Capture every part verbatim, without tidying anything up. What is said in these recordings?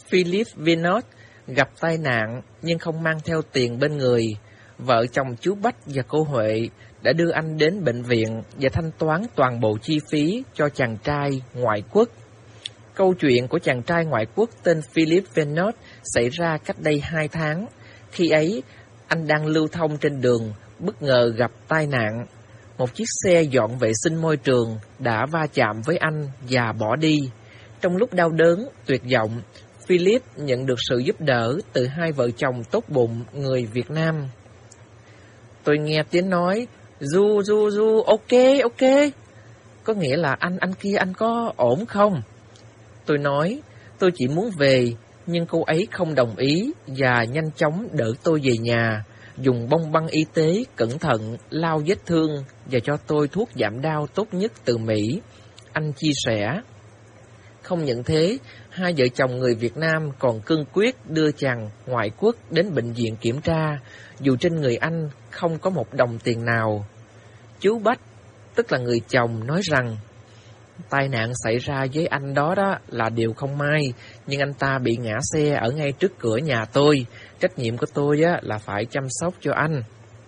Philip Vinod gặp tai nạn nhưng không mang theo tiền bên người. Vợ chồng chú Bách và cô Huệ đã đưa anh đến bệnh viện và thanh toán toàn bộ chi phí cho chàng trai ngoại quốc. Câu chuyện của chàng trai ngoại quốc tên Philip Vinod xảy ra cách đây hai tháng. Khi ấy, anh đang lưu thông trên đường, bất ngờ gặp tai nạn. Một chiếc xe dọn vệ sinh môi trường đã va chạm với anh và bỏ đi. Trong lúc đau đớn, tuyệt vọng, Philip nhận được sự giúp đỡ từ hai vợ chồng tốt bụng người Việt Nam. Tôi nghe tiếng nói, Du, Du, Du, ok, ok. Có nghĩa là anh, anh kia anh có ổn không? Tôi nói, tôi chỉ muốn về, nhưng cô ấy không đồng ý và nhanh chóng đỡ tôi về nhà, dùng bông băng y tế cẩn thận lau vết thương và cho tôi thuốc giảm đau tốt nhất từ Mỹ. Anh chia sẻ. Không những thế, hai vợ chồng người Việt Nam còn cương quyết đưa chàng ngoại quốc đến bệnh viện kiểm tra, dù trên người anh không có một đồng tiền nào. Chú Bách, tức là người chồng, nói rằng tai nạn xảy ra với anh đó đó là điều không may, nhưng anh ta bị ngã xe ở ngay trước cửa nhà tôi. Trách nhiệm của tôi á, là phải chăm sóc cho anh.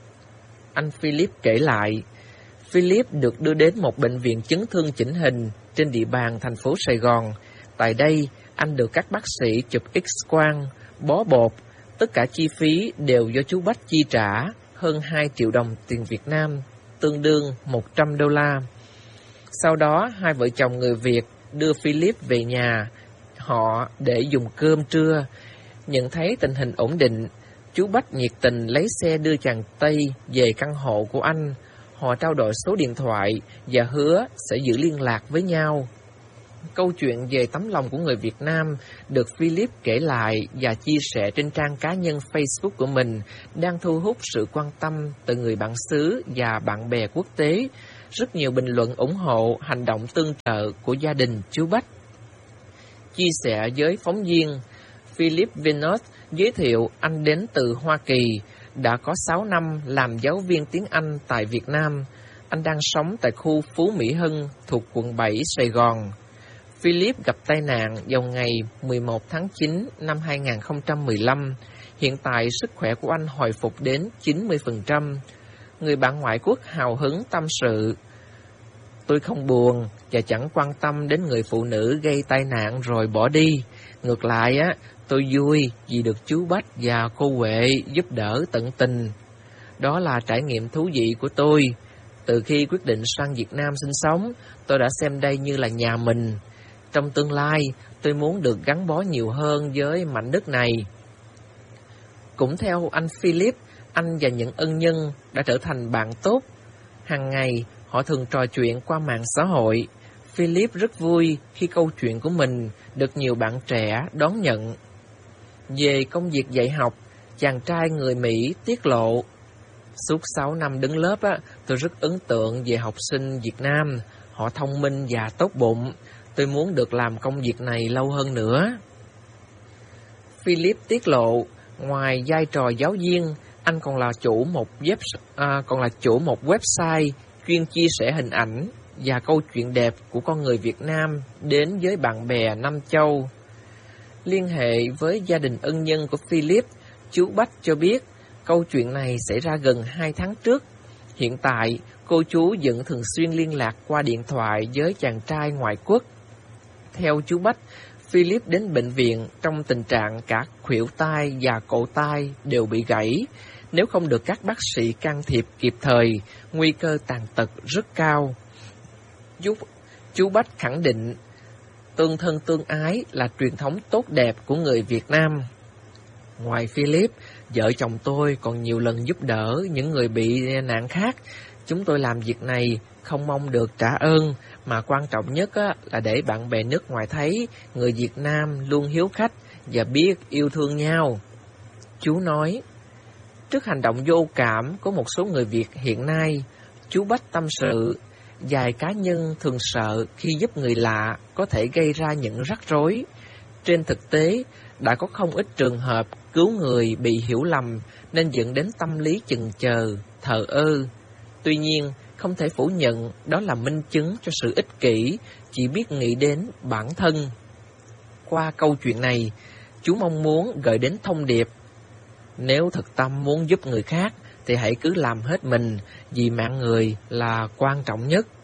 Anh Philip kể lại, Philip được đưa đến một bệnh viện chấn thương chỉnh hình trên địa bàn thành phố Sài Gòn. Tại đây, anh được các bác sĩ chụp X-quang, bó bột. Tất cả chi phí đều do chú Bách chi trả, hơn hai triệu đồng tiền Việt Nam, tương đương một trăm đô la. Sau đó, hai vợ chồng người Việt đưa Philip về nhà họ để dùng cơm trưa. Nhận thấy tình hình ổn định, chú Bách nhiệt tình lấy xe đưa chàng Tây về căn hộ của anh. Họ trao đổi số điện thoại và hứa sẽ giữ liên lạc với nhau. Câu chuyện về tấm lòng của người Việt Nam được Philip kể lại và chia sẻ trên trang cá nhân Facebook của mình đang thu hút sự quan tâm từ người bạn xứ và bạn bè quốc tế. Rất nhiều bình luận ủng hộ hành động tương trợ của gia đình chú Bách. Chia sẻ với phóng viên, Philip Vinod giới thiệu anh đến từ Hoa Kỳ, đã có sáu năm làm giáo viên tiếng Anh tại Việt Nam. Anh đang sống tại khu Phú Mỹ Hưng thuộc quận bảy, Sài Gòn. Philip gặp tai nạn vào ngày mười một tháng chín năm hai nghìn không trăm mười lăm. Hiện tại sức khỏe của anh hồi phục đến chín mươi phần trăm. Người bạn ngoại quốc hào hứng tâm sự, tôi không buồn và chẳng quan tâm đến người phụ nữ gây tai nạn rồi bỏ đi. Ngược lại á, tôi vui vì được chú Bách và cô Huệ giúp đỡ tận tình. Đó là trải nghiệm thú vị của tôi. Từ khi quyết định sang Việt Nam sinh sống, tôi đã xem đây như là nhà mình. Trong tương lai, tôi muốn được gắn bó nhiều hơn với mảnh đất này. Cũng theo anh Philip, anh và những ân nhân đã trở thành bạn tốt. Hàng ngày, họ thường trò chuyện qua mạng xã hội. Philip rất vui khi câu chuyện của mình được nhiều bạn trẻ đón nhận. Về công việc dạy học, chàng trai người Mỹ tiết lộ, suốt sáu năm đứng lớp, á, tôi rất ấn tượng về học sinh Việt Nam. Họ thông minh và tốt bụng. Tôi muốn được làm công việc này lâu hơn nữa. Philip tiết lộ, ngoài vai trò giáo viên, anh còn là chủ một web, à, còn là chủ một website chuyên chia sẻ hình ảnh và câu chuyện đẹp của con người Việt Nam đến với bạn bè năm châu. Liên hệ với gia đình ân nhân của Philip, chú Bách cho biết câu chuyện này xảy ra gần hai tháng trước. Hiện tại, cô chú vẫn thường xuyên liên lạc qua điện thoại với chàng trai ngoại quốc. Theo chú Bách, Philip đến bệnh viện trong tình trạng cả khuỷu tay và cổ tay đều bị gãy. Nếu không được các bác sĩ can thiệp kịp thời, nguy cơ tàn tật rất cao. Chú, chú Bách khẳng định, tương thân tương ái là truyền thống tốt đẹp của người Việt Nam. Ngoài Philip, vợ chồng tôi còn nhiều lần giúp đỡ những người bị nạn khác. Chúng tôi làm việc này không mong được trả ơn, mà quan trọng nhất á, là để bạn bè nước ngoài thấy người Việt Nam luôn hiếu khách và biết yêu thương nhau. Chú nói, trước hành động vô cảm của một số người Việt hiện nay, chú Bách tâm sự, vài cá nhân thường sợ khi giúp người lạ có thể gây ra những rắc rối. Trên thực tế, đã có không ít trường hợp cứu người bị hiểu lầm nên dẫn đến tâm lý chần chờ, thờ ơ. Tuy nhiên, không thể phủ nhận đó là minh chứng cho sự ích kỷ, chỉ biết nghĩ đến bản thân. Qua câu chuyện này, chú mong muốn gửi đến thông điệp: nếu thực tâm muốn giúp người khác thì hãy cứ làm hết mình, vì mạng người là quan trọng nhất.